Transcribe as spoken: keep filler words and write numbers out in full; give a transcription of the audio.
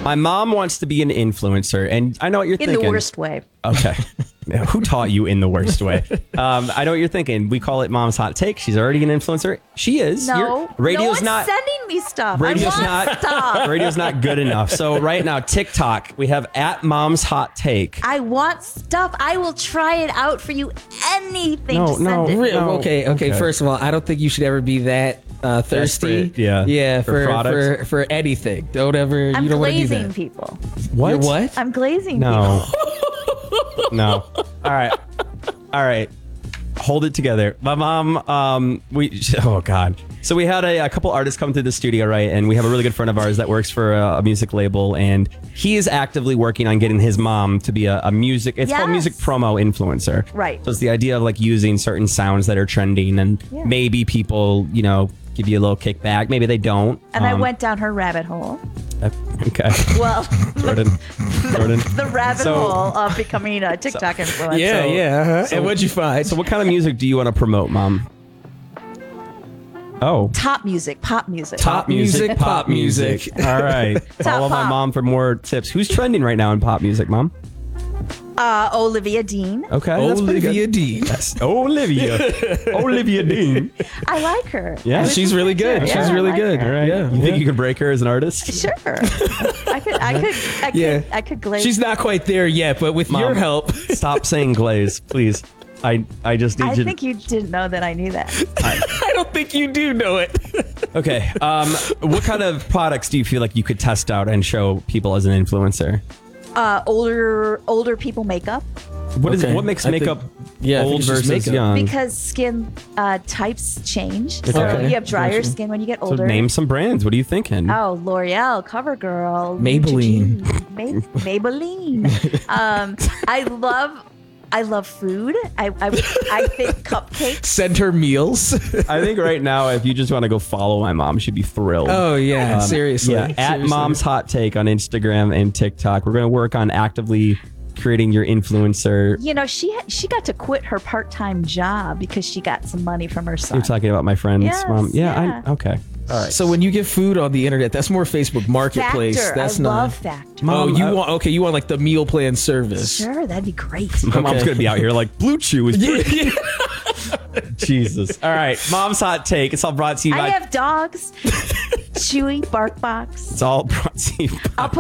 My mom wants to be an influencer, and I know what you're In thinking. the worst way. Okay. Who taught you in the worst way? Um, I know what you're thinking. We call it Mom's Hot Take. She's already an influencer. She is. No. Your radio's no one's not sending me stuff. radio's I want not stuff. radio's not good enough. So right now, TikTok, we have at Mom's Hot Take. I want stuff. I will try it out for you. Anything No, to send no, it. re- Real- No, okay, okay, okay. First of all, I don't think you should ever be that uh, thirsty. Desperate, yeah. yeah, For for products? for, for anything. Don't ever. I'm you don't want to do glazing that. people. What? You're what? I'm glazing No. No. All right. All right. Hold it together. My mom, um, we, oh God. So we had a, a couple artists come to the studio, right? And we have a really good friend of ours that works for a, a music label, and he is actively working on getting his mom to be a, a music, it's called Yes. music promo influencer. Right. So it's the idea of like using certain sounds that are trending, and Yeah. maybe people, you know, give you a little kickback. Maybe they don't. And I Um, went down her rabbit hole. Okay. Well, Jordan. Jordan. the rabbit So- hole of becoming a TikTok influencer. Yeah, So- yeah. Uh-huh. so- and what'd you find? So what kind of music do you want to promote, Mom? Oh. Top music, pop music. Pop music, pop music. All right. Follow my pop. mom for more tips. Who's trending right now in pop music, Mom? Uh, Olivia Dean. Okay. that's pretty Olivia good. Dean. Yes. Olivia. Olivia Dean. I like her. Yeah. I was She's really good. Yeah, She's I really like good. her. All right. Yeah. You think you can break her as an artist? Sure. I could. I could. I could. Yeah. I could glaze. She's not quite there yet, but with Mom, your help. Stop saying glaze, please. I I just need I you. think you didn't know that I knew that. I don't think you do know it. Okay. Um. What kind of products do you feel like you could test out and show people as an influencer? Uh, older older people makeup What is Okay. it? What makes I think- makeup yeah, I think old it's just versus makeup. young? because skin uh, types change. So Okay. you have drier Gotcha. skin when you get so older. name some brands. What are you thinking? Oh, L'Oreal, CoverGirl, Maybelline. May- Maybelline. um, I love, I love food. I, I, I think cupcakes. Send her meals. I think right now, if you just want to go follow my mom, she'd be thrilled. Oh yeah, Um, seriously. Yeah, at Seriously. Mom's Hot Take on Instagram and TikTok. We're going to work on actively creating your influencer. You know, she she got to quit her part time job because she got some money from her son. You're talking about my friend's Yes, mom. Yeah, yeah. I, okay. All right. So when you get food on the internet, that's more Facebook Marketplace. Factor. That's I not. love Factor. Oh, Mom, you uh, want okay? You want like the meal plan service? Sure, that'd be great. My mom's Okay. going to be out here like, Blue Chew is Yeah, pretty. yeah. Jesus. All right. Mom's Hot Take. It's all brought to you by. I have dogs. Chewy, BarkBox. It's all brought to you by. I'll put